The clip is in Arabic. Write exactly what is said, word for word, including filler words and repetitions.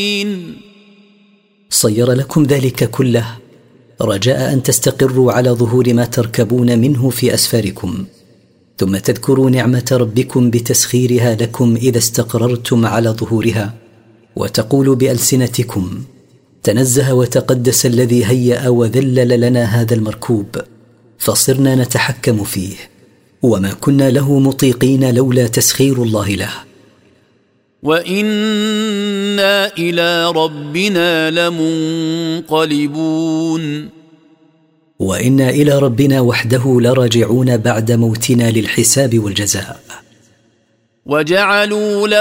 صير لكم ذلك كله رجاء أن تستقروا على ظهور ما تركبون منه في أسفاركم، ثم تذكروا نعمة ربكم بتسخيرها لكم إذا استقررتم على ظهورها، وتقولوا بألسنتكم: تنزه وتقدس الذي هيأ وذلل لنا هذا المركوب فصرنا نتحكم فيه، وما كنا له مطيقين لولا تسخير الله له. وإنا إلى ربنا لمنقلبون. وإنا إلى ربنا وحده لراجعون بعد موتنا للحساب والجزاء. وجعلوا له